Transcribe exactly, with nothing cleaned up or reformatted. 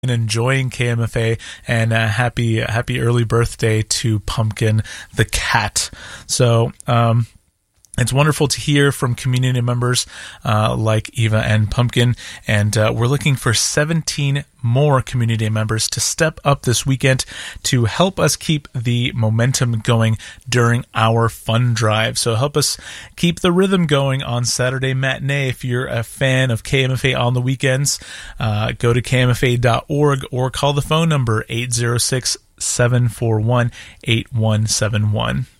and enjoying K M F A, and uh, happy happy early birthday to Pumpkin the cat. So um it's wonderful to hear from community members uh, like Eva and Pumpkin, and uh, we're looking for seventeen more community members to step up this weekend to help us keep the momentum going during our fund drive. So help us keep the rhythm going on Saturday matinee. If you're a fan of K M F A on the weekends, uh, go to K M F A dot org or call the phone number eight zero six, seven four one, eight one seven one.